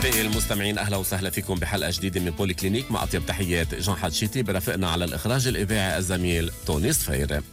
أعزائي المستمعين، أهلا وسهلا فيكم بحلقة جديدة من بولي كلينيك مع أطيب تحيات جان حتشيتي. برافقنا على الإخراج الإذاعي الزميل توني صفير.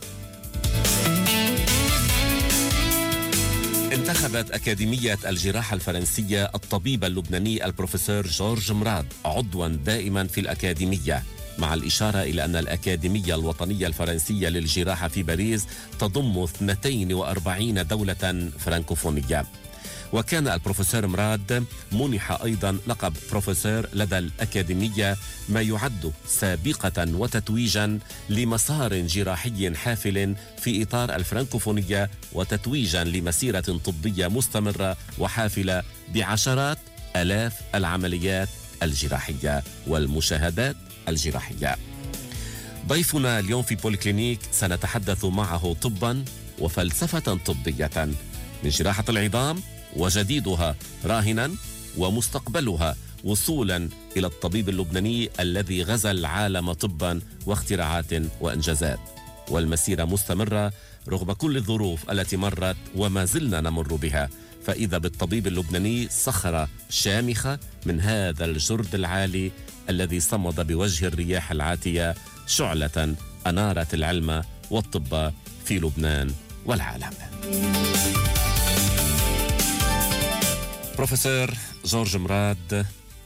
انتخبت أكاديمية الجراحة الفرنسية الطبيب اللبناني البروفيسور جورج مراد عضوا دائما في الأكاديمية، مع الإشارة إلى أن الأكاديمية الوطنية الفرنسية للجراحة في باريس تضم 42 دولة فرنكوفونية. وكان البروفيسور مراد منح أيضا لقب بروفيسور لدى الأكاديمية، ما يعد سابقة وتتويجا لمسار جراحي حافل في إطار الفرنكوفونية، وتتويجا لمسيرة طبية مستمرة وحافلة بعشرات آلاف العمليات الجراحية والمشاهدات الجراحية. ضيفنا اليوم في بوليكلينيك سنتحدث معه طبا وفلسفة طبية، من جراحة العظام وجديدها راهنا ومستقبلها، وصولا إلى الطبيب اللبناني الذي غزا العالم طبا واختراعات وإنجازات. والمسيرة مستمرة رغم كل الظروف التي مرت وما زلنا نمر بها، فإذا بالطبيب اللبناني صخرة شامخة من هذا الجرد العالي الذي صمد بوجه الرياح العاتية شعلة أنارت العلم والطب في لبنان والعالم. بروفيسور جورج مراد،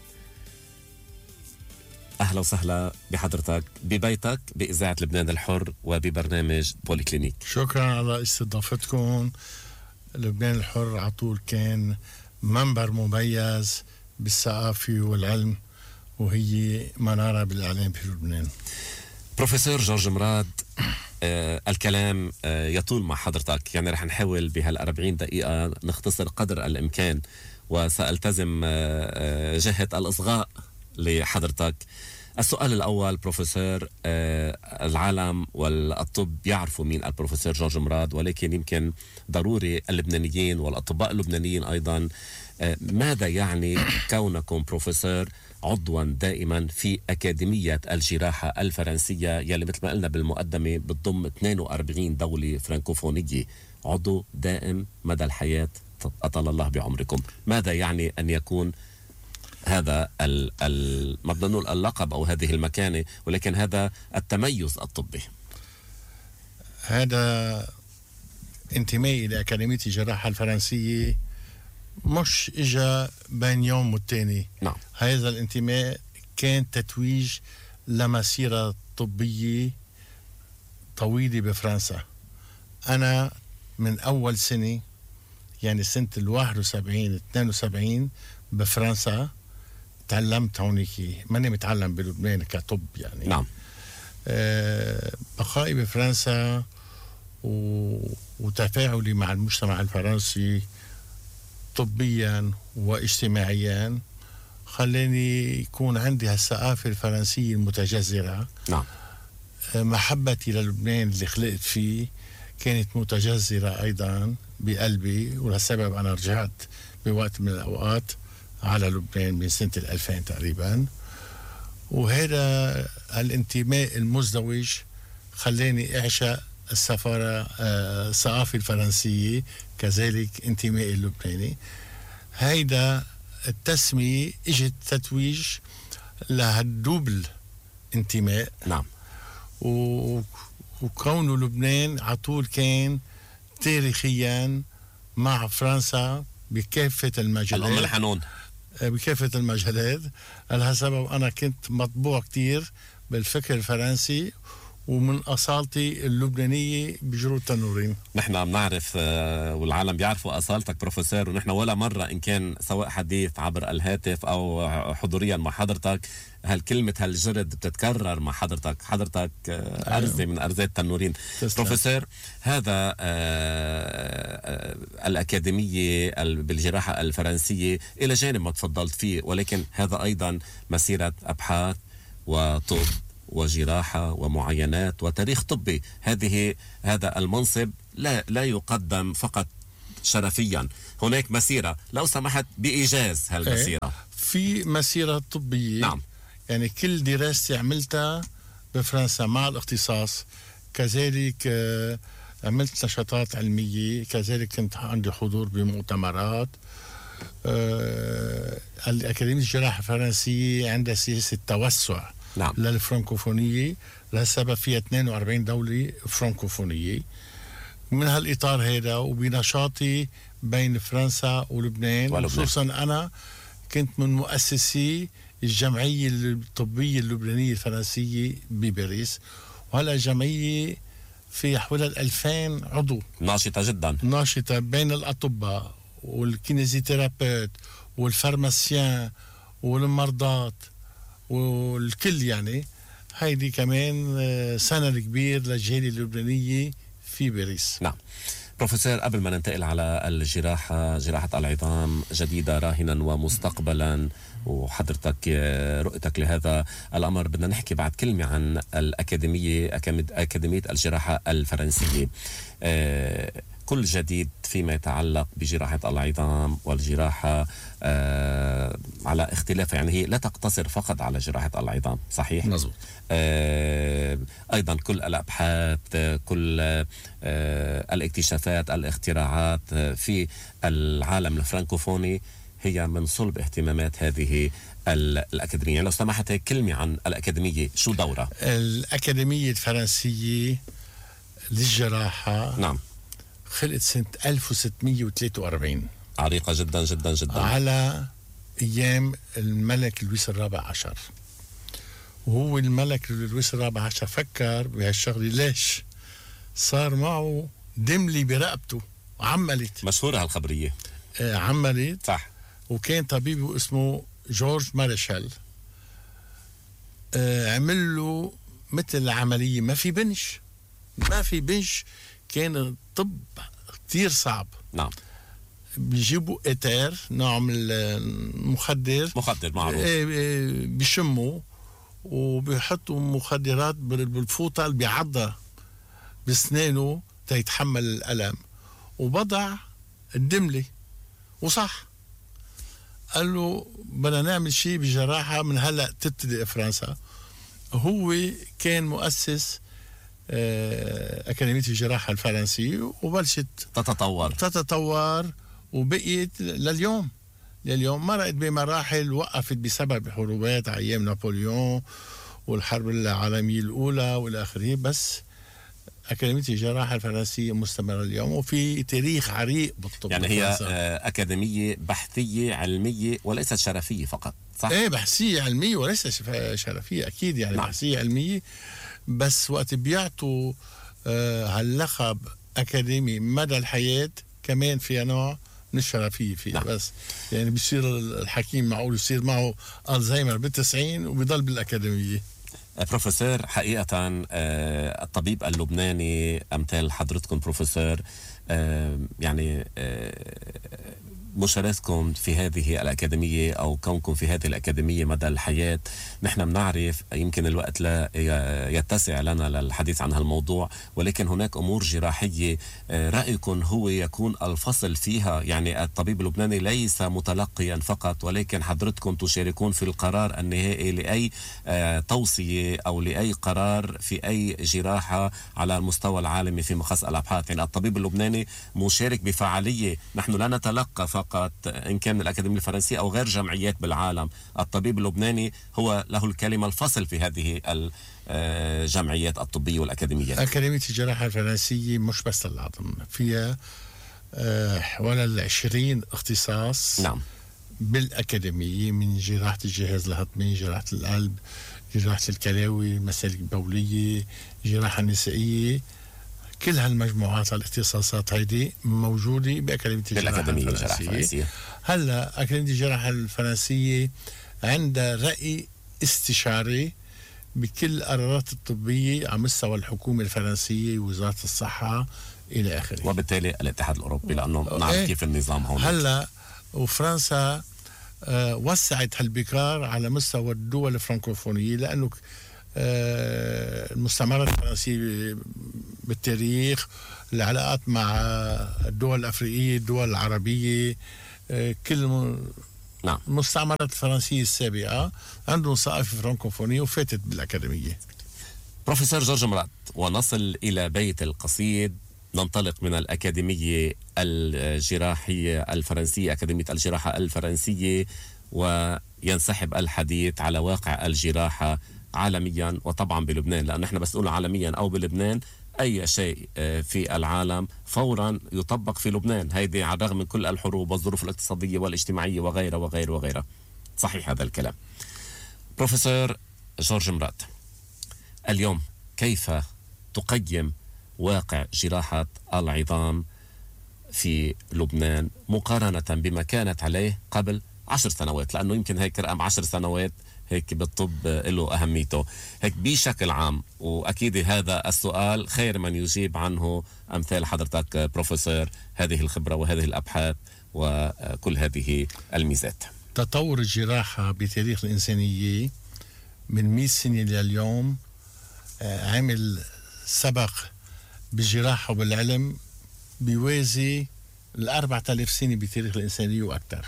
أهلا وسهلا بحضرتك ببيتك بإذاعة لبنان الحر وببرنامج بوليكلينيك. شكرا على استضافتكم. لبنان الحر على طول كان منبر مميز بالثقافة والعلم، وهي منارة بالإعلام في لبنان. بروفيسور جورج مراد، الكلام يطول مع حضرتك، يعني رح نحاول بهال40 دقيقة نختصر قدر الإمكان، وسألتزم جهة الإصغاء لحضرتك. السؤال الأول بروفيسور، العالم والطب يعرفوا مين البروفيسور جورج مراد، ولكن يمكن ضروري اللبنانيين والأطباء اللبنانيين أيضا ماذا يعني كونكم بروفيسور عضوا دائما في أكاديمية الجراحة الفرنسية، يلي مثل ما قلنا بالمقدمة بتضم 42 دولة فرنكوفونية، عضو دائم مدى الحياة أطال الله بعمركم. ماذا يعني أن يكون هذا ما بدنا نقول اللقب أو هذه المكانة، ولكن هذا التميز الطبي؟ هذا انتمائي لأكاديمية الجراحة الفرنسية مش إجا بين يوم والتاني. نعم. هذا الانتماء كان تتويج لمسيرة طبية طويلة بفرنسا. أنا من أول سنة، يعني سنة 71 72 بفرنسا تعلمت هونيكي، ماني متعلم بلبنان كطب يعني. نعم. بقائي بفرنسا وتفاعلي مع المجتمع الفرنسي طبيا واجتماعيا خلاني يكون عندي هالثقافة الفرنسية المتجذرة. نعم. محبتي للبنان اللي خلقت فيه كانت متجذرة أيضا بقلبي، ولهالسبب أنا رجعت بوقت من الأوقات على لبنان من سنة 2000 تقريبا. وهذا الانتماء المزدوج خلاني أعشق الثقافة الفرنسية، كذلك انتمائي اللبناني. هيدا التسمية اجت تتويج لهالدوبل انتماء. نعم. وكونه لبنان عطول كان تاريخيا مع فرنسا بكافة المجالات، الأم الحنون بكافة المجالات. لهالسبب أنا كنت مطبوع كتير بالفكر الفرنسي، ومن أصالتي اللبنانية بجرود تنورين. نحن بنعرف والعالم بيعرفوا أصالتك بروفيسور، ونحن ولا مرة إن كان سواء حديث عبر الهاتف أو حضوريا مع حضرتك هالكلمة هالجرد بتتكرر مع حضرتك أرزة من أرزات تنورين. بروفيسور، هذا الأكاديمية بالجراحة الفرنسية إلى جانب ما تفضلت فيه، ولكن هذا أيضا مسيرة أبحاث وطب وجراحة ومعاينات وتاريخ طبي. هذا المنصب لا يقدم فقط شرفيا، هناك مسيرة. لو سمحت بإيجاز هالمسيرة. في مسيرة طبية. نعم. يعني كل دراستي عملتها بفرنسا مع الاختصاص، كذلك عملت نشاطات علمية، كذلك كنت عندي حضور بمؤتمرات. الأكاديمية الجراحة الفرنسية عندها سياسة توسع نعم. للفرنكوفونية، لسبب فيها 42 دولة فرنكوفونية. من هالإطار هذا وبنشاطي بين فرنسا ولبنان، خصوصا أنا كنت من مؤسسي الجمعية الطبية اللبنانية الفرنسية بباريس، وهلا جمعية في حوالي 2000 عضو، ناشطة جدا، ناشطة بين الأطباء والكينيزيثيرابيوت والفارماسيان والمرضات والكل. يعني هيدي كمان سند كبير للجالية اللبنانية في باريس. نعم. بروفيسور، قبل ما ننتقل على الجراحة، جراحة العظام جديدة راهنا ومستقبلا، وحضرتك رؤيتك لهذا الأمر، بدنا نحكي بعد كلمة عن الأكاديمية، أكاديمية الجراحة الفرنسية. كل جديد فيما يتعلق بجراحة العظام والجراحة على اختلاف، يعني هي لا تقتصر فقط على جراحة العظام، صحيح؟ مظبوط. أيضا كل الأبحاث، كل الاكتشافات، الاختراعات في العالم الفرنكوفوني هي من صلب اهتمامات هذه الأكاديمية. لو سمحت كلمة عن الأكاديمية، شو دورها؟ الأكاديمية الفرنسية للجراحة نعم خلقت سنة 1643، عريقة جدا جدا جدا، على أيام الملك لويس الرابع عشر. وهو الملك لويس الرابع عشر فكر بهالشغلة، ليش صار معه دملي برقبته عملت، مشهورة هالخبرية. عملت صح. وكان طبيبه اسمه جورج مارشال، عمل له مثل العملية، ما في بنش، كان الطب كتير صعب. نعم. بيجيبوا إتر، نوع من المخدر معروف، بيشموا وبيحطوا مخدرات بالفوطة اللي بيعضها بسنانه تيتحمل الألم، وبضع الدملة وصح. قال له بدنا نعمل شيء بجراحة من هلأ تبتدي فرنسا. هو كان مؤسس أكاديمية الجراحة الفرنسية، وبلشت تتطور وبقيت لليوم. مرقت بمراحل، وقفت بسبب حروبات أيام نابليون والحرب العالمية الأولى والآخرين، بس أكاديمية الجراحة الفرنسية مستمرة اليوم وفي تاريخ عريق بالطب. يعني هي أكاديمية بحثية علمية وليست شرفية فقط، صح؟ ايه، بحثية علمية وليس شرفية أكيد. يعني نعم. بحثية علمية، بس وقت بيعطوا هاللقب أكاديمي مدى الحياة كمان فيها نوع من الشرفية فيها. نعم. بس يعني بيصير الحكيم معقول يصير معه ألزهايمر ب90 وبيضل بالأكاديمية. بروفيسور، حقيقة الطبيب اللبناني أمثال حضرتكم بروفيسور، يعني مشاركتكم في هذه الأكاديمية أو كونكم في هذه الأكاديمية مدى الحياة، نحن بنعرف يمكن الوقت لا يتسع لنا للحديث عن هالموضوع، ولكن هناك أمور جراحية رأيكم هو يكون الفصل فيها. يعني الطبيب اللبناني ليس متلقيا فقط، ولكن حضرتكم تشاركون في القرار النهائي لأي توصية أو لأي قرار في أي جراحة على المستوى العالمي في مخص الأبحاث. يعني الطبيب اللبناني مشارك بفعالية، نحن لا نتلقى فقط إن كان الأكاديمية الفرنسية أو غير جمعيات بالعالم. الطبيب اللبناني هو له الكلمة الفصل في هذه الجمعيات الطبية والأكاديميات. أكاديمية الجراحة الفرنسية مش بس العظم، فيها حوالي 20 اختصاص. نعم. بالأكاديمية، من جراحة الجهاز الهضمي، جراحة القلب، جراحة الكلاوي، المسالك البولية، جراحة نسائية. كل هالمجموعات الاختصاصات هيدي موجودة بأكاديمية الجراحة الفرنسية. هلا أكاديمية الجراحة الفرنسية عندها رأي استشاري بكل القرارات الطبية على مستوى الحكومة الفرنسية، وزارة الصحة إلى آخره، وبالتالي الاتحاد الأوروبي، لأنه نعرف كيف النظام هون. هلا وفرنسا وسعت هالبكار على مستوى الدول الفرنكوفونية، لأنه المستعمرات الفرنسية بالتاريخ، العلاقات مع الدول الأفريقية، الدول العربية، كل نعم. المستعمرات الفرنسية السابقة عندهم ثقافة فرنكوفونية وفاتت بالأكاديمية. بروفيسور جورج مراد، ونصل إلى بيت القصيد ننطلق من الأكاديمية الجراحية الفرنسية، أكاديمية الجراحة الفرنسية، وينسحب الحديث على واقع الجراحة عالميا وطبعا بلبنان، لأن احنا بس نقول عالميا أو بلبنان أي شيء في العالم فورا يطبق في لبنان، هيدي على الرغم من كل الحروب والظروف الاقتصادية والاجتماعية وغيرها وغيرها وغيرها. صحيح هذا الكلام. بروفيسور جورج مراد، اليوم كيف تقيم واقع جراحة العظام في لبنان مقارنة بما كانت عليه قبل 10 سنوات؟ لأنه يمكن هيك رقم 10 سنوات هيك بالطب له أهميته هيك بشكل عام، وأكيد هذا السؤال خير من يجيب عنه أمثال حضرتك بروفيسور، هذه الخبرة وهذه الأبحاث وكل هذه الميزات. تطور الجراحة بتاريخ الإنسانية من 100 سنة لليوم عمل سبق بالجراحة وبالعلم بيوازي 4000 سنة بتاريخ الإنسانية وأكثر.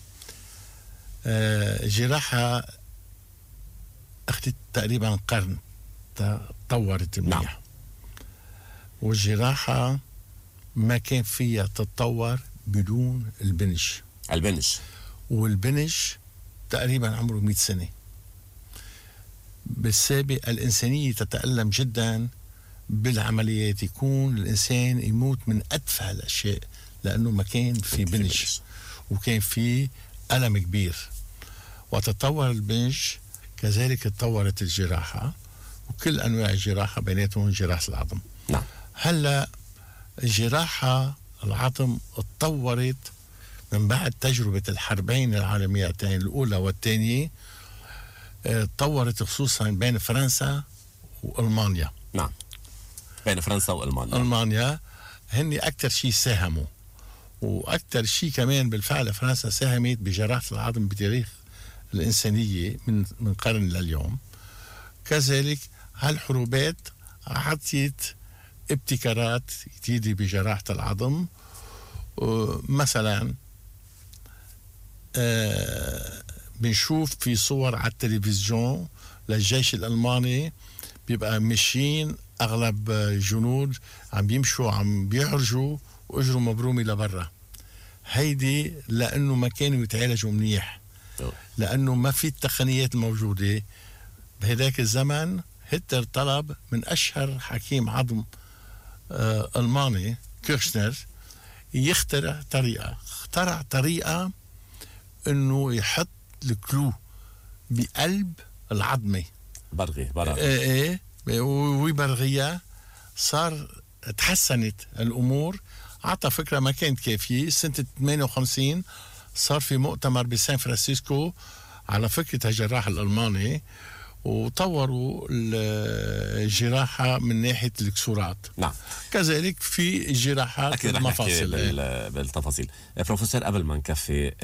الجراحة أخذت تقريبا قرن تطورت منيح. والجراحة ما كان فيها تتطور بدون البنج. والبنج تقريبا عمره 100 سنة. بالسابق الإنسانية تتألم جدا بالعمليات، يكون الإنسان يموت من أتفه الأشياء لأنه ما كان في بنج وكان في ألم كبير. وتطور البنج كذلك تطورت الجراحة وكل أنواع الجراحة بيناتهم جراحة العظم. نعم. هلأ الجراحة العظم اتطورت من بعد تجربة الحربين العالميتين الأولى والثانية، تطورت خصوصا بين فرنسا وألمانيا. نعم، بين فرنسا وألمانيا. ألمانيا هن أكثر شيء ساهموا، وأكثر شيء كمان بالفعل فرنسا ساهمت بجراحة العظم بتاريخ الإنسانية من قرن لليوم. كذلك هالحروبات عطيت ابتكارات جديدة بجراحة العظم. مثلا بنشوف في صور على التلفزيون للجيش الألماني بيبقى ماشيين أغلب جنود عم بيمشوا عم بيعرجوا وأجروا مبرومة لبرا. هيدي لأنه ما كانوا يتعالجوا منيح، لأنه ما في التقنيات الموجودة. بهداك الزمن هتلر طلب من أشهر حكيم عظم ألماني كيرشنر يخترع طريقة إنه يحط الكلو بقلب العظمة، برغي ويبرغيها. صار تحسنت الأمور، عطى فكرة ما كانت كافية. سنة 58 صار في مؤتمر بسان فرانسيسكو على فكرة الجراح الألماني، وطوروا الجراحة من ناحية الكسورات. نعم. كذلك في الجراحات المفاصل. بالتفاصيل. بروفيسور، قبل ما نكفي،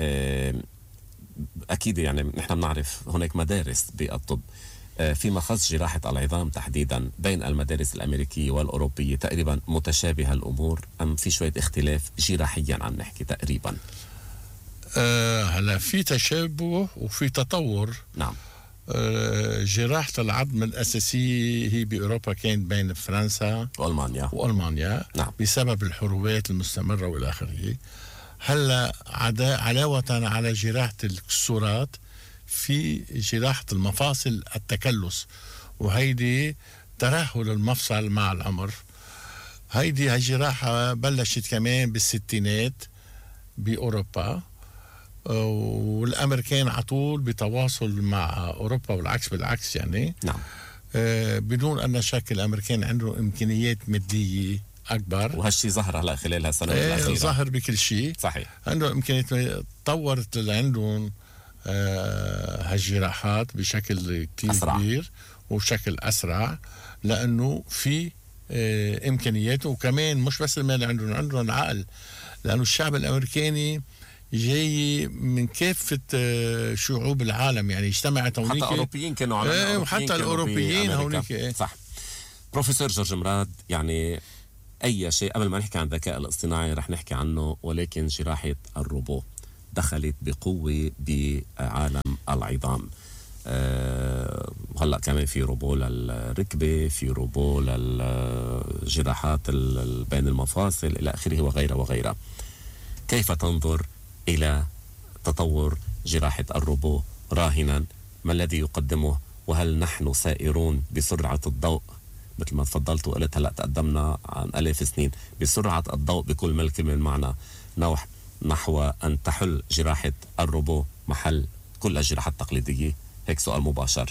أكيد يعني نحن بنعرف هناك مدارس بالطب فيما خص جراحة العظام تحديدا بين المدارس الأمريكية والأوروبية تقريبا متشابهة الأمور، أم في شوية اختلاف جراحيا عم نحكي تقريبا؟ هلا في تشابه وفي تطور. نعم. جراحة العظم الأساسية هي بأوروبا كانت بين فرنسا وألمانيا. نعم. بسبب الحروبات المستمرة والى آخره. هلا علاوة على جراحة الكسورات في جراحة المفاصل التكلس، وهيدي ترهل المفصل مع العمر. هيدي الجراحة بلشت كمان بالستينات بأوروبا، والأمريكان عطول بتواصل مع أوروبا والعكس بالعكس يعني. نعم. بدون أن شك الأمريكان عندهم إمكانيات مادية أكبر، وهالشيء ظهر هلا خلال هالسنوات الأخيرة. ظهر بكل شيء. صحيح. عندهم إمكانيات، تطورت عندهم هالجراحات بشكل كتير كبير وبشكل أسرع، لأنه في إمكانيات. وكمان مش بس المال، عندهم العقل، لأنه الشعب الأمريكاني جاي من كافة شعوب العالم، يعني اجتمعت هونيك. حتى أوروبيين كانوا على وحتى الأوروبيين هونيك. صح. بروفيسور جورج مراد، يعني أي شيء قبل ما نحكي عن الذكاء الاصطناعي رح نحكي عنه، ولكن جراحة الروبو دخلت بقوة بعالم العظام، هلا كمان في روبو للركبة، في روبو للجراحات بين المفاصل إلى آخره وغيرها وغيرها. كيف تنظر إلى تطور جراحة الروبو راهنا ما الذي يقدمه، وهل نحن سائرون بسرعة الضوء مثل ما تفضلت وقلت هلأ تقدمنا عن 1000 سنين بسرعة الضوء بكل ما الكلمة المعنى نحو أن تحل جراحة الروبو محل كل الجراحات التقليدية؟ هيك سؤال مباشر.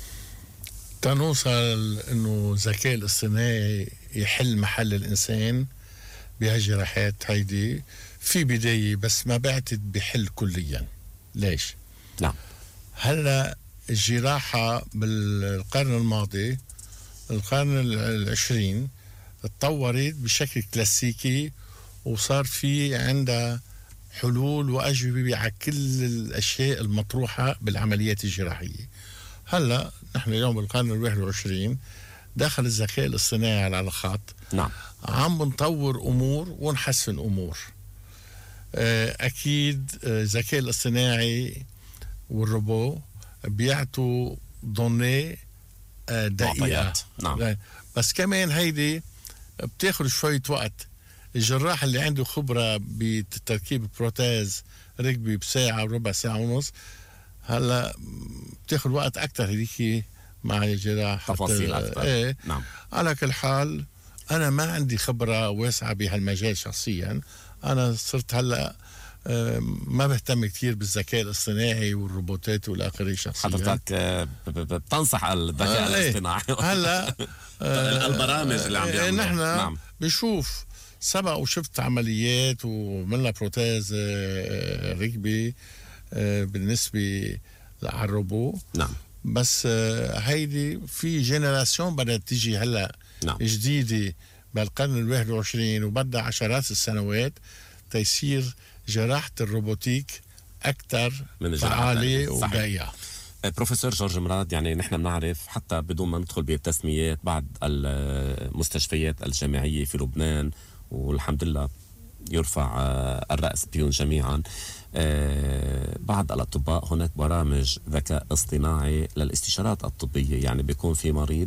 تنوصل انه الذكاء الاصطناعي يحل محل الانسان بهالجراحات هيدي في بداية، بس ما بعتد بحل كليا. ليش؟ نعم. هلا الجراحة بالقرن الماضي القرن العشرين اتطورت بشكل كلاسيكي، وصار في عندها حلول وأجوبة على كل الأشياء المطروحة بالعمليات الجراحية. هلا نحن اليوم بالقرن الواحد والعشرين دخل الذكاء الاصطناعي على الخط. نعم. عم نطور أمور ونحسن أمور. أكيد الذكاء الاصطناعي والروبو بيعطوا دوني دقيقة. نعم. بس كمان هيدي بتاخد شوية وقت. الجراح اللي عنده خبرة بتركيب بروتاز ركبي بساعة وربع ساعة ونص، هلا بتاخد وقت أكتر هذيك مع الجراح، تفاصيل أكتر. نعم. على كل حال أنا ما عندي خبرة واسعة بهالمجال شخصيا. أنا صرت هلا ما بهتم كتير بالذكاء الاصطناعي والروبوتات والآخرين شخصيا. حضرتك بتنصح الذكاء الاصطناعي هلا البرامج اللي عم بيعملوا. نحن نعم. بنشوف سبق وشفت عمليات وعملنا بروتاز ركبي بالنسبة للروبو. نعم. بس هيدي في جنراسيون بدأت تيجي هلا. نعم. جديدة بالقرن الواحد والعشرين، وبدأ عشرات السنوات تيصير جراحة الروبوتيك أكثر فعالة ودقيقة. بروفيسور جورج مراد، يعني نحن بنعرف حتى بدون ما ندخل بالتسميات بعض المستشفيات الجامعية في لبنان، والحمد لله يرفع الرأس بهم جميعا، بعض الأطباء هناك برامج ذكاء اصطناعي للاستشارات الطبية. يعني بيكون في مريض،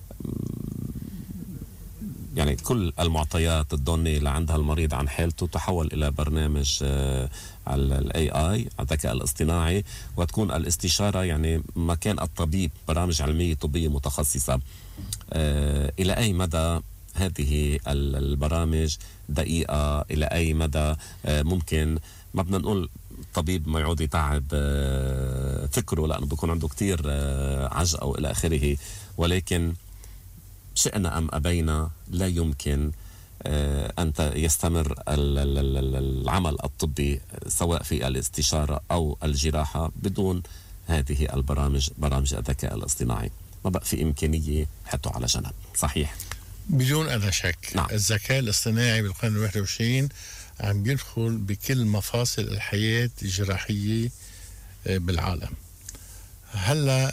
يعني كل المعطيات الدوني اللي عندها المريض عن حالته تحول إلى برنامج على الاي اي، على الذكاء الاصطناعي، وتكون الاستشارة يعني مكان الطبيب، برامج علمية طبية متخصصة. إلى أي مدى هذه البرامج دقيقة؟ إلى أي مدى ممكن ما بدنا نقول الطبيب ما يعود يتعب فكره لأنه بيكون عنده كتير عجقة أو إلى آخره، ولكن شئنا أم أبينا لا يمكن أن يستمر العمل الطبي سواء في الاستشارة أو الجراحة بدون هذه البرامج، برامج الذكاء الاصطناعي. ما بقى في إمكانية حطوا على جنب. صحيح؟ بدون أدنى شك. نعم. الذكاء الاصطناعي بالقرن الواحد والعشرين عم بيدخل بكل مفاصل الحياة الجراحية بالعالم. هلا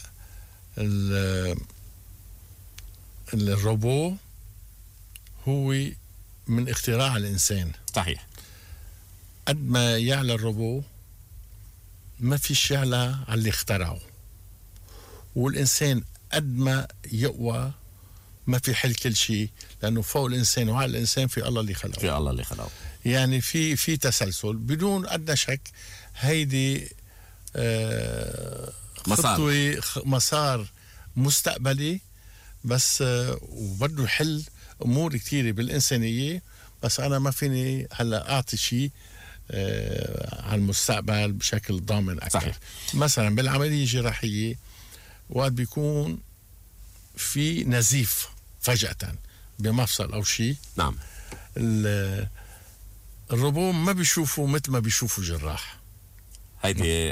الروبو هو من اختراع الإنسان. صحيح. قد ما يعلى الروبو ما فيش يعلى على اللي اخترعه، والإنسان قد ما يقوى ما في حل كل شيء، لأنه فوق الإنسان وعلى الإنسان في الله اللي خلقه. في الله اللي خلقه. يعني في تسلسل بدون أدنى شك. هيدي خطوة مسار مستقبلي، بس وبده يحل أمور كتيرة بالإنسانية. بس أنا ما فيني هلا أعطي شيء على المستقبل بشكل ضامن أكثر. صحيح. مثلا بالعملية الجراحية وقت بيكون في نزيف فجأة بمفصل أو شيء، نعم، الروبو ما بيشوفوا مثل ما بيشوفوا جراح. هيدي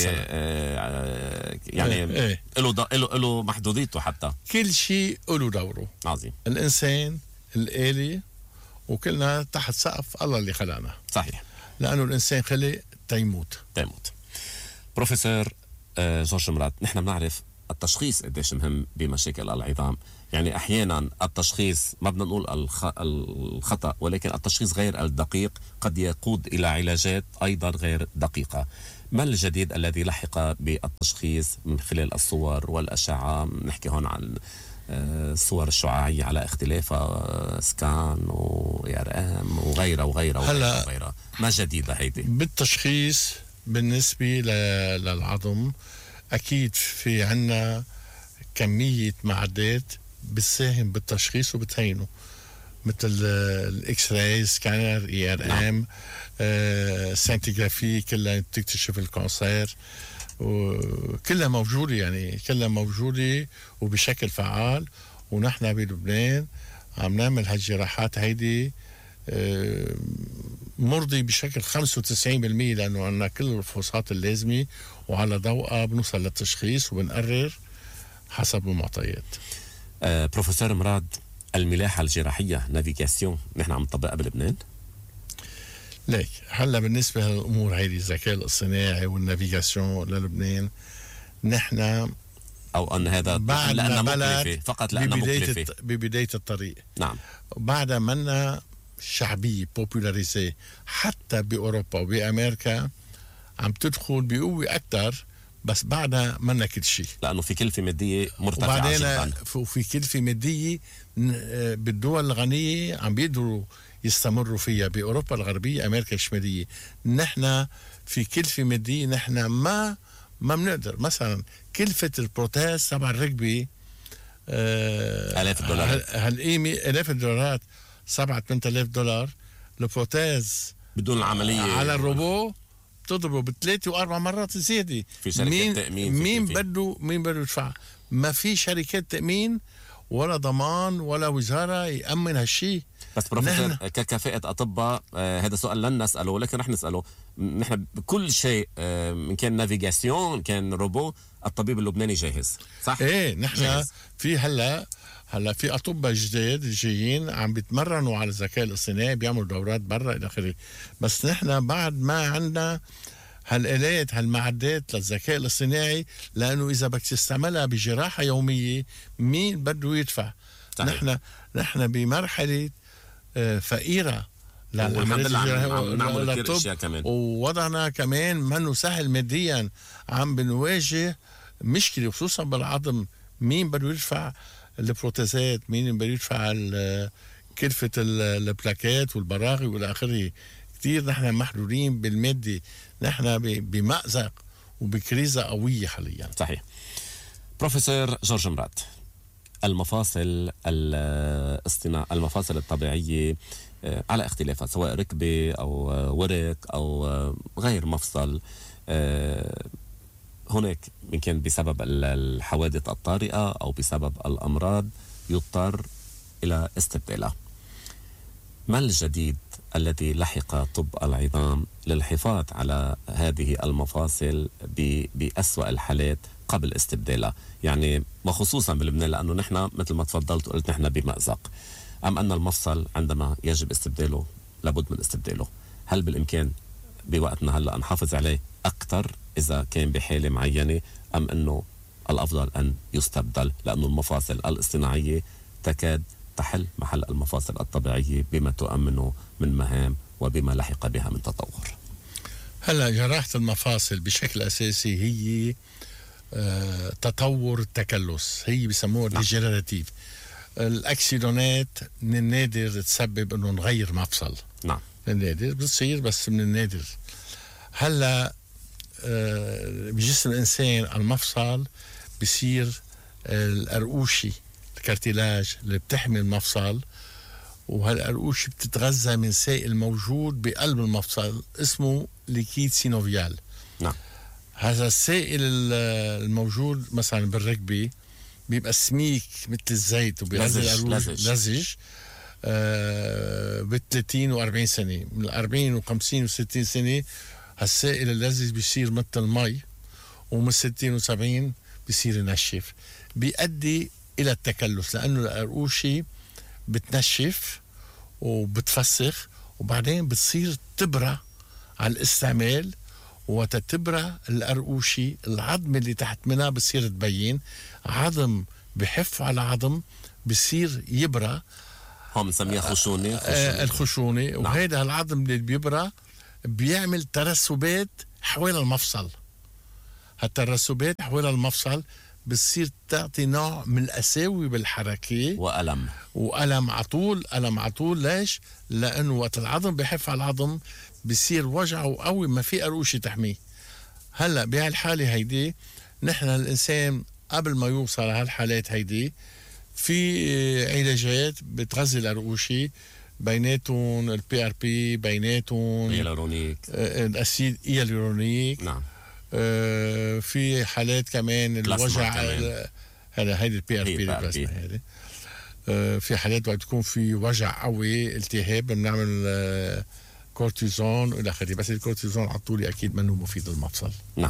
يعني له محدوديته، حتى كل شيء له دوره. عظيم. الإنسان الآلي وكلنا تحت سقف الله اللي خلقنا. صحيح. لأنه الإنسان خلق تيموت. بروفيسور جورج مراد، نحن بنعرف التشخيص قديش مهم بمشاكل العظام. يعني أحيانا التشخيص ما بدنا نقول الخطأ، ولكن التشخيص غير الدقيق قد يقود إلى علاجات أيضا غير دقيقة. ما الجديد الذي لحق بالتشخيص من خلال الصور والأشعة؟ نحكي هون عن الصور الشعاعية على اختلافها، سكان وIRM وغيرها وغيرها. ما جديدة هيدي بالتشخيص بالنسبة للعظم؟ أكيد في عنا كمية معدات بتساهم بالتشخيص وبتهينه، مثل الإكس راي، سكانر، IRM، سنتيغرافي، كلها بتكتشف الكانسير، وكلها موجودة، يعني كلها موجودة وبشكل فعال. ونحن بلبنان عم نعمل هالجراحات هيدي مرضي بشكل 95%، لأنه عندنا كل الفحوصات اللازمة، وعلى ضوءها بنوصل للتشخيص وبنقرر حسب المعطيات. بروفيسور مراد، الملاحة الجراحية نافيغاسيون نحن عم نطبقها بلبنان؟ ليك هلا بالنسبة للأمور هيدي، الذكاء الاصطناعي والنافيغاسيون للبنان، نحن أو أن هذا لأنها مكلفة، فقط لأنها مكلفة ببداية الطريق. نعم. بعد منا شعبية بوبولاريزي حتى بأوروبا وبأمريكا، عم تدخل بقوة أكتر، بس بعدها منا كل شيء، لأنه في كلفة مادية مرتفعة جدا، وفي كلفة مادية بالدول الغنية عم بيقدروا يستمروا فيها. بأوروبا الغربية، أمريكا الشمالية، نحن في كلفة مادية نحن ما بنقدر. مثلا كلفة البروتاز تبع الركبة آلاف الدولارات، هالقيمة آلاف الدولارات، 7-8 آلاف دولار. البروتاز بدون العملية على الروبو بتضربه ب3 و4 مرات زيادة. في شركات تأمين، مين بده يدفع؟ ما في شركات تأمين ولا ضمان ولا وزارة يأمن هالشي. بس بروفيسور، ككفاءة أطباء هذا سؤال لن نسأله، ولكن رح نسأله. نحن بكل شيء، من كان نافيغاسيون، كان روبو، الطبيب اللبناني جاهز، صح؟ ايه، نحن في هلا في أطباء جداد جايين عم بيتمرنوا على الذكاء الاصطناعي، بيعملوا دورات برا إلى آخره. بس نحن بعد ما عندنا هالآلات، هالمعدات للذكاء الاصطناعي، لأنه إذا بدك تستعملها بجراحة يومية مين بده يدفع؟ نحن بمرحلة فقيرة للطب، ووضعنا كمان منه سهل ماديا، عم بنواجه مشكلة خصوصا بالعظم. مين بده يدفع البروتيزات؟ مين بده يدفع كلفة البلاكات والبراغي والى آخره؟ كتير نحن محدودين بالمادة، نحن بمأزق وبكريزة قوية حاليا. صحيح. بروفيسور جورج مراد، المفاصل المفاصل الطبيعية على اختلافها، سواء ركبة أو ورك أو غير مفصل، هناك من كان بسبب الحوادث الطارئة أو بسبب الأمراض يضطر إلى استبدالها. ما الجديد الذي لحق طب العظام للحفاظ على هذه المفاصل بأسوأ الحالات قبل استبدالها؟ يعني وخصوصا بلبنان، لأنه نحن مثل ما تفضلت وقلت نحن بمأزق، أم أن المفصل عندما يجب استبداله لابد من استبداله؟ هل بالإمكان بوقتنا هلأ نحافظ عليه أكثر إذا كان بحالة معينة، أم أنه الأفضل أن يستبدل، لأنه المفاصل الاصطناعية تكاد تحل محل المفاصل الطبيعية بما تؤمنه من مهام وبما لحق بها من تطور؟ هلا جراحة المفاصل بشكل أساسي هي تطور التكلس، هي بيسموها ديجنراتيف. الأكسيدونات من النادر تسبب أنه نغير مفصل. نعم، من النادر بتصير، بس من النادر. هلا بجسم الإنسان المفصل بصير الأرقوشي، الكارتيلاج اللي بتحمي المفصل، وهالأرقوشي بتتغذى من سائل موجود بقلب المفصل اسمه ليكيد سينوفيال. نعم. هذا السائل الموجود مثلا بالركبة بيبقى سميك مثل الزيت وبيغذي الأرقوش لزج ب30 و40 سنة. من 40 و50 و60 سنة هالسائل اللزج بيصير مثل المي، ومن 60 و70 بيصير ينشف، بيؤدي إلى التكلس، لأنه الأرقوشي بتنشف وبتفسخ، وبعدين بتصير تبرة على الاستعمال. وتتبرى الأرقوشي، العظم اللي تحت منها بصير تبين، عظم بحف على عظم بصير يبرى، هم نسميها خشونة. الخشونة. نعم. وهذا العظم اللي بيبرى بيعمل ترسبات حوالي المفصل. الترسبات حوالي المفصل بتصير تعطي نوع من القساوة بالحركة وألم على طول. ليش؟ لأنه وقت العظم بحف على العظم بصير وجعه قوي، ما في قروشة تحميه. هلأ بهالحالة هيدي نحن الإنسان قبل ما يوصل هالحالات هيدي في علاجات بتغذي القروشة، بيناتهم البي ار بي، بيناتهم الأسيد هيالورونيك. نعم. في حالات كمان الوجع، هذا هيدي البي ار بي البلازما هذه. في حالات وقت تكون في وجع قوي التهاب بنعمل كورتيزون والى اخره، بس الكورتيزون على طول اكيد منه مفيد للمفصل. نعم.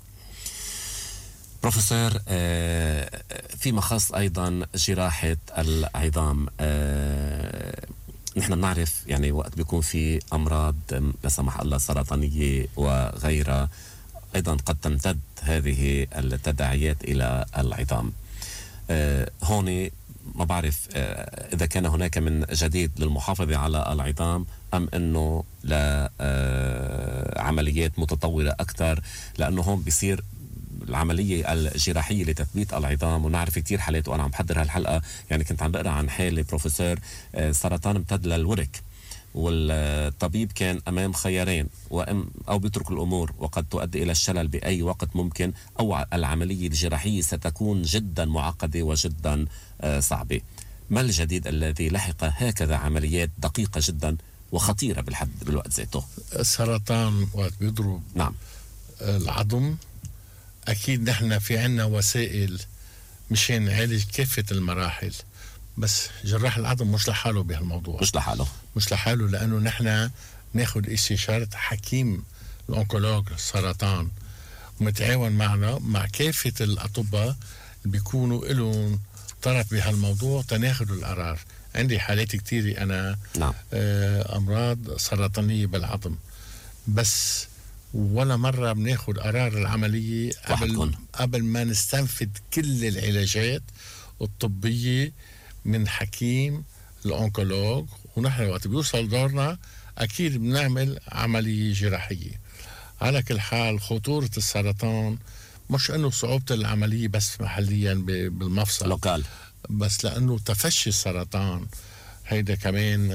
بروفيسور، فيما خص ايضا جراحة العظام، نحن بنعرف يعني وقت بيكون في امراض لا سمح الله سرطانية وغيرها، ايضا قد تمتد هذه التداعيات الى العظام. هون ما بعرف اذا كان هناك من جديد للمحافظة على العظام ام انه لعمليات متطورة اكثر، لانه هون بيصير العملية الجراحية لتثبيت العظام. ونعرف كتير حالات، وأنا عم بحضر هالحلقة يعني كنت عم بقرأ عن حالة بروفيسور سرطان امتد للورك، والطبيب كان أمام خيارين، أو بيترك الأمور وقد تؤدي إلى الشلل بأي وقت ممكن، أو العملية الجراحية ستكون جدا معقدة وجدا صعبة. ما الجديد الذي لحق هكذا عمليات دقيقة جدا وخطيرة بالوقت ذاته؟ السرطان وقت بيضرب نعم العظم أكيد نحن في عنا وسائل مشان نعالج كافة المراحل، بس جراح العظم مش لحاله بهالموضوع، مش لحاله لأنه نحن ناخد استشارة حكيم الأونكولوج السرطان، ومتعاون معنا مع كافة الأطباء اللي بيكونوا لهم طرف بهالموضوع تناخدوا القرار. عندي حالات كتيرة أنا نعم. أمراض سرطانية بالعظم، بس ولا مرة بناخد قرار العملية قبل ما نستنفذ كل العلاجات الطبية من حكيم الأونكولوج. ونحن وقت بيوصل دورنا أكيد بنعمل عملية جراحية. على كل حال خطورة السرطان مش أنه صعوبة العملية بس محليا بالمفصل لوكال، بس لأنه تفشي السرطان هيدا كمان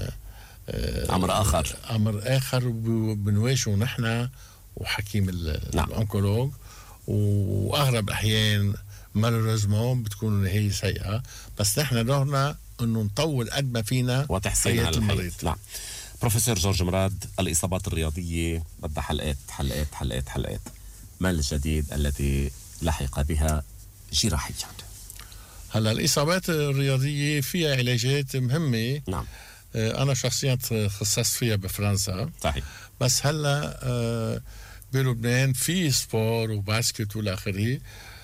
أمر آخر بنواجهه نحن وحكيم الأونكولوج. وأغلب الأحيان مالوريزمون بتكون النهاية سيئة، بس نحن دورنا أنه نطول قد ما فينا وتحسين المريض. نعم. بروفيسور جورج مراد، الإصابات الرياضية بدها حلقات. ما الجديد الذي لحق بها جراحيا؟ هلا الإصابات الرياضية فيها علاجات مهمة. نعم. أنا شخصيا تخصصت فيها بفرنسا. صحيح. بس هلا بلبنان في سبور وباسكت والآخره.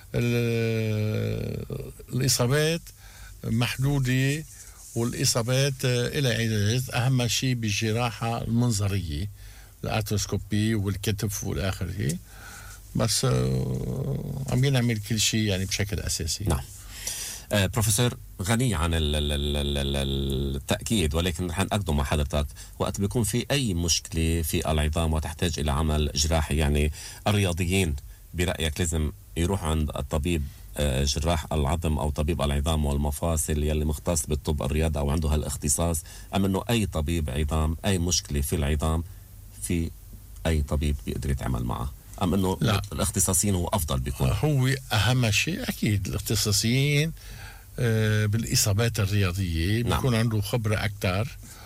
الإصابات محدودة، والإصابات إلى علاجات، أهم شيء بالجراحة المنظرية الأرتروسكوبي والكتف والآخره. بس عم ينعمل كل شيء يعني بشكل أساسي. نعم. بروفيسور، غني عن التأكيد، ولكن رح نأكده مع حضرتك وقت بيكون في أي مشكلة في العظام وتحتاج إلى عمل جراحي، يعني الرياضيين برأيك لازم يروح عند الطبيب جراح العظم أو طبيب العظام والمفاصل يلي مختص بالطب الرياضي أو عنده هالاختصاص، أم أنه أي طبيب عظام أي مشكلة في العظام في أي طبيب بيقدر يتعامل معه، أم أنه لا، الاختصاصيين هو أفضل بيكون؟ هو أهم شيء أكيد الاختصاصيين بالإصابات الرياضية بيكون عنده خبرة أكتر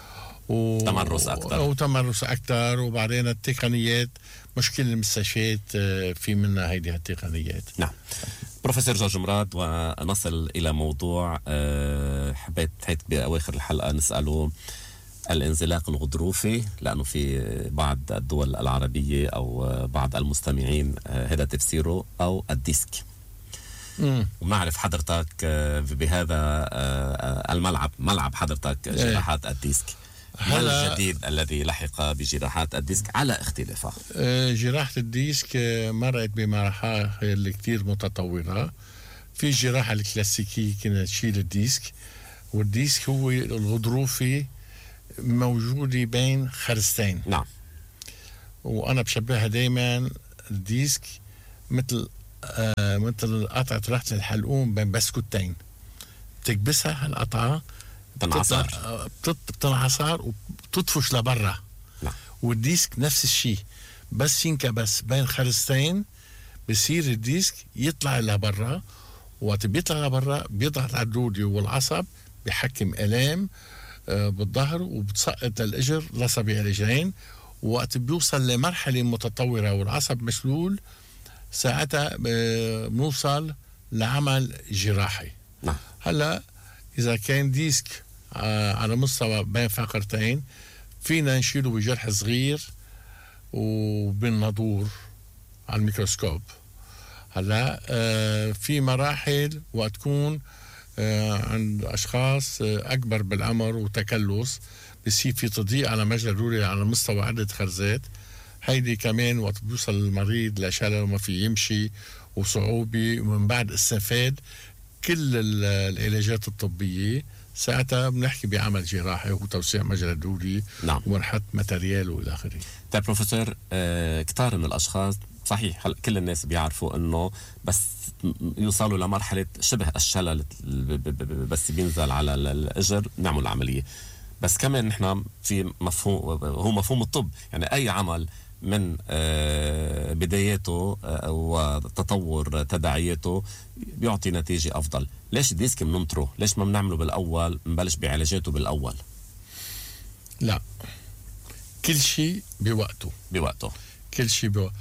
وتمرس أكتر. وبعدين التقنيات مش كل المستشفيات في منها هيدي التقنيات. نعم. بروفيسور جورج مراد، ونصل إلى موضوع حبيت بأواخر الحلقة نسأله الانزلاق الغضروفي، لأنه في بعض الدول العربية أو بعض المستمعين هذا تفسيره أو الديسك. ونعرف حضرتك بهذا ملعب حضرتك جراحات الديسك. ما الجديد الذي لحق بجراحات الديسك على اختلافها؟ جراحة الديسك مرت بمراحل كتير متطورة. في جراحة الكلاسيكية كنا تشيل الديسك، والديسك هو الغضروفي موجودة بين خرستين. نعم. وأنا بشبهها دايما الديسك مثل قطعة رحلة الحلقوم بين بسكوتين، بتكبسها هالقطعة بتنعصر وبتطفش لبرا. نعم. والديسك نفس الشيء، بس ينكبس بين خرستين بصير الديسك يطلع لبرا، وقت بيطلع لبرا بيضغط على الدودي والعصب، بيحكم آلام بالظهر وبتسقط الإجر لصبيع الإجرين. وقت بيوصل لمرحلة متطورة والعصب مشلول، ساعتها بنوصل لعمل جراحي. نعم. هلا إذا كان ديسك على مستوى بين فقرتين فينا نشيله بجرح صغير وبالناظور على الميكروسكوب. هلا في مراحل وقت تكون عند أشخاص أكبر بالعمر وتكلس، بصير في تضييق على مجرى الروري على مستوى عدة خرزات. هيدي كمان وقت بيوصل المريض لشلل وما في يمشي وصعوبة، ومن بعد استفاد كل العلاجات الطبية، ساعتها بنحكي بعمل جراحي وتوسيع مجرى الدوري. نعم. ومرحلة ماتريال والى اخره. طيب بروفيسور، كتار من الاشخاص صحيح كل الناس بيعرفوا انه بس يوصلوا لمرحله شبه الشلل بس بينزل على الاجر نعمل عمليه. بس كمان نحن في مفهوم، هو مفهوم الطب، يعني اي عمل من بداياته وتطور تداعياته بيعطي نتيجة أفضل. ليش الديسك بننطره؟ ليش ما بنعمله بالأول، نبلش بعلاجاته بالأول؟ لا، كل شيء بوقته. كل شيء بوقته.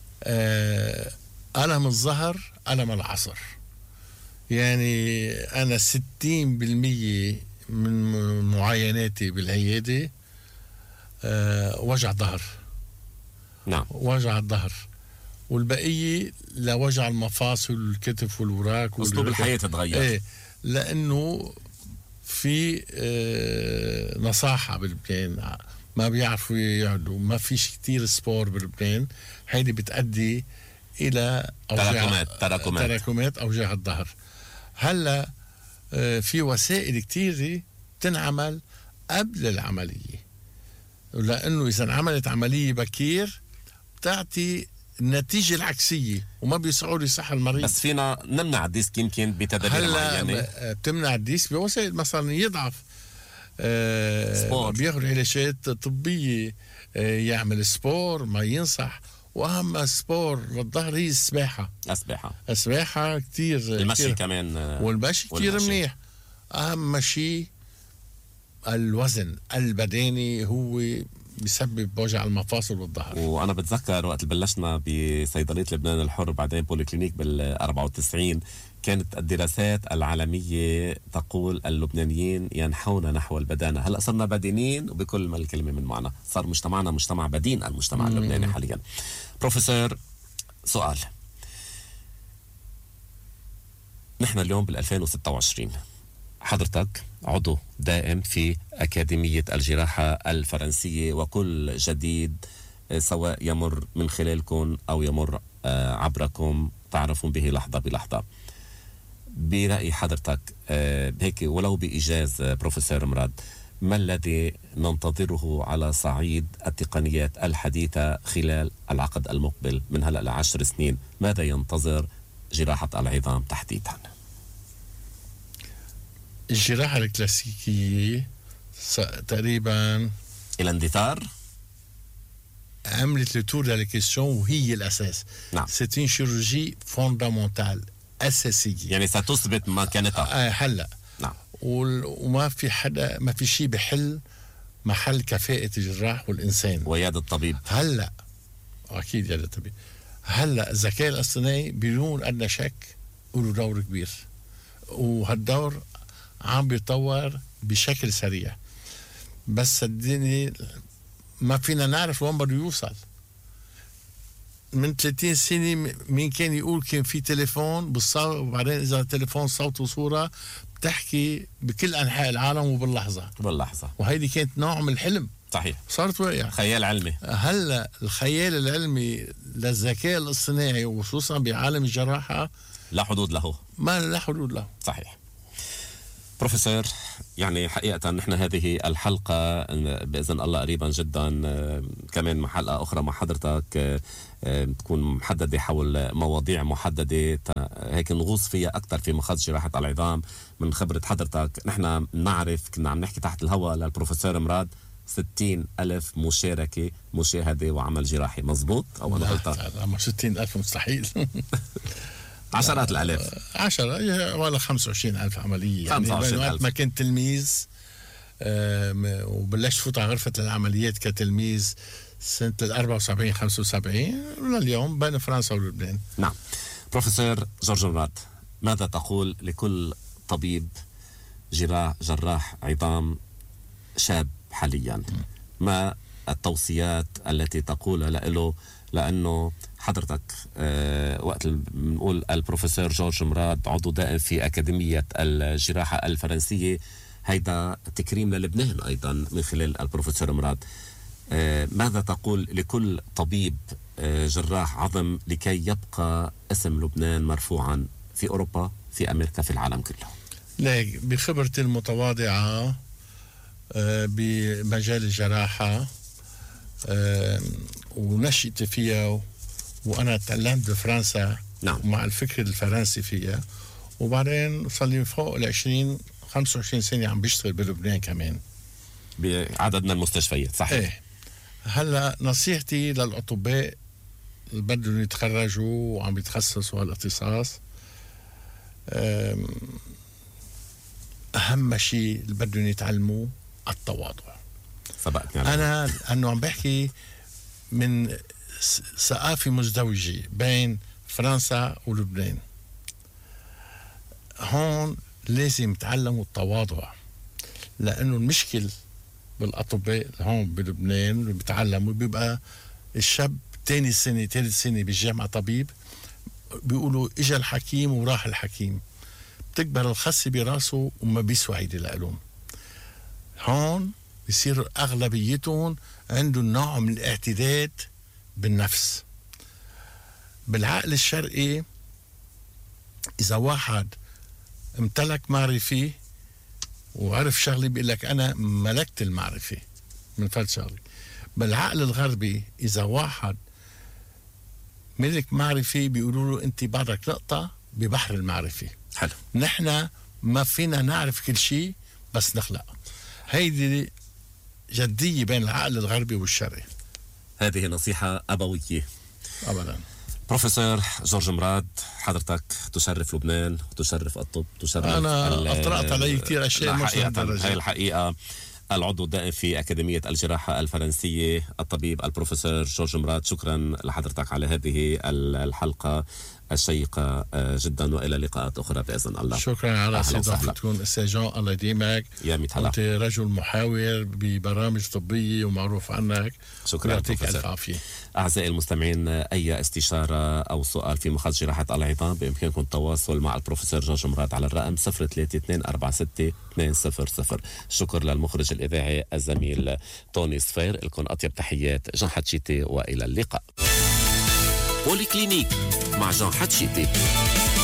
ألم الظهر ألم العصر. يعني أنا 60% من معايناتي بالعيادة وجع ظهر. نعم. وجع الظهر، والبقية لوجع المفاصل والكتف والوراك. أسلوب الحياة تتغير. ايه، لأنه في نصاحة بلبنان، ما بيعرفوا يقعدوا، ما فيش كتير سبور بلبنان. هيدي بتأدي إلى تراكمات أوجاع الظهر. هلا في وسائل كتيرة تنعمل قبل العملية، لأنه إذا عملت عملية بكير بتعطي النتيجة العكسية وما بيسعوا يصح المريض. بس فينا نمنع الديسك يمكن بتدابير معينة. بتمنع الديسك بوسائل، مثلا يضعف بياخد علاجات طبية، يعمل سبور، ما ينصح. وأهم سبور للظهر هي السباحة كتير. المشي كتير. كمان والمشي كتير منيح. أهم شيء الوزن البدني هو بيسبب وجع المفاصل والظهر. وانا بتذكر وقت بلشنا بصيدليه لبنان الحر بعدين بوليكلينيك بال94، كانت الدراسات العالميه تقول اللبنانيين ينحون نحو البدانه. هلا صرنا بدينين وبكل ما الكلمه من معنى، صار مجتمعنا مجتمع بدين، المجتمع اللبناني حاليا. بروفيسور، سؤال، نحن اليوم بال2026، حضرتك عضو دائم في أكاديمية الجراحة الفرنسية، وكل جديد سواء يمر من خلالكم أو يمر عبركم تعرفون به لحظة بلحظة. برأي حضرتك هيك ولو بإيجاز بروفيسور مراد، ما الذي ننتظره على صعيد التقنيات الحديثة خلال العقد المقبل من هلأ ل10 سنين؟ ماذا ينتظر جراحة العظام تحديدا؟ الجراحة الكلاسيكية تقريبا إلى اندثار، عملت لتور للكيسيون وهي الأساس. نعم. ستين شيروجي فوندامونتال أساسية، يعني ستثبت مكانتها هلا. نعم. وما في حدا، ما في شيء بحل محل كفاءة الجراح والإنسان ويد الطبيب. هلا أكيد يد الطبيب. هلا الذكاء الاصطناعي بدون أدنى شك له دور كبير، وهالدور عم بيتطور بشكل سريع. بس صدقني ما فينا نعرف وين بده يوصل. من 30 سنة مين كان يقول كان في تليفون بالصوت، وبعدين إذا التليفون صوت وصورة بتحكي بكل أنحاء العالم وباللحظة. وهيدي كانت نوع من الحلم. صحيح. صارت واقع. خيال علمي. هلا الخيال العلمي للذكاء الاصطناعي وخصوصا بعالم الجراحة لا حدود له. ما لا حدود له. صحيح. بروفيسور، يعني حقيقة نحن هذه الحلقة بإذن الله قريبا جدا كمان مع حلقة أخرى مع حضرتك تكون محددة حول مواضيع محددة هيك نغوص فيها أكثر في مخاض جراحة العظام من خبرة حضرتك. نحن نعرف كنا عم نحكي تحت الهواء للبروفيسور مراد 60,000 مشاهدة وعمل جراحي، مظبوط أو أنا غلطان؟ 60,000 مستحيل. عشرات الآلاف، 10 ولا 25,000 عملية. يعني وقت ما كنت تلميذ وبلشت فوت على غرفة العمليات كتلميذ سنة 74 75 لليوم بين فرنسا ولبنان. نعم. بروفيسور جورج مراد، ماذا تقول لكل طبيب جراح عظام شاب حاليا؟ ما التوصيات التي تقول له؟ لأنه حضرتك وقت بنقول البروفيسور جورج مراد عضو دائم في أكاديمية الجراحة الفرنسية، هيدا تكريم للبنان أيضا من خلال البروفيسور مراد. ماذا تقول لكل طبيب جراح عظم لكي يبقى اسم لبنان مرفوعا في أوروبا، في أمريكا، في العالم كله؟ لا، بخبرتي المتواضعة بمجال الجراحة ونشأت فيها، وأنا تعلمت بفرنسا. نعم. مع الفكر الفرنسي فيها، وبعدين صار لي فوق 25 سنة عم بيشتغل بلبنان كمان بعدد من المستشفيات. صحيح. ايه. هلا نصيحتي للأطباء اللي بدهم يتخرجوا وعم يتخصصوا هالاختصاص، أهم شيء اللي بدهم يتعلموه التواضع. أنا أنه عم بحكي من ثقافة مزدوجة بين فرنسا ولبنان. هون لازم يتعلموا التواضع، لأنه المشكل بالأطباء هون بلبنان اللي بيتعلموا بيبقى الشاب تاني سنة ثالث سنة بالجامعة طبيب، بيقولوا إجا الحكيم وراح الحكيم، بتكبر الخصة براسه وما بيسوى هيدي لهم. هون بيصير أغلبيتهم عندهم نوع من الاعتداد بالنفس. بالعقل الشرقي إذا واحد امتلك معرفة وعرف شغلي بيقول لك أنا ملكت المعرفة من فلت شغلي. بالعقل الغربي إذا واحد ملك معرفة بيقولوا له أنت بعدك نقطة ببحر المعرفة. حلو. نحن ما فينا نعرف كل شيء بس نخلق. هيدي جدية بين العقل الغربي والشرقي. هذه نصيحة أبوية. أبدا. بروفيسور جورج مراد، حضرتك تشرف لبنان وتشرف الطب، تشرف. أنا أطرقت علي كثير أشياء مش هاي الحقيقة. العضو الدائم في أكاديمية الجراحة الفرنسية الطبيب البروفيسور جورج مراد، شكرا لحضرتك على هذه الحلقة الشيقة جدا، وإلى لقاءات أخرى بإذن الله. شكرا على استضافتكم أستاذ جون، الله يديمك. يا ميت هلا. أنت رجل محاور ببرامج طبية ومعروف عنك. شكرا. يعطيك ألف عافية. أعزائي المستمعين، أي استشارة أو سؤال في مخاض جراحة العظام بإمكانكم التواصل مع البروفيسور جورج مراد على الرقم 03246200. شكر للمخرج الإذاعي الزميل توني صفير. لكم أطيب تحيات جان حتشيتي، وإلى اللقاء. بوليكلينيك مع جان حتشيتي.